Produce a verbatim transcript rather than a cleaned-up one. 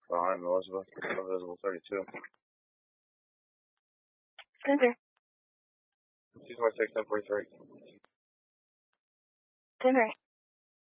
Behind Elizabeth. Invisible thirty-two. Center. She's my six ten forty-three. Center.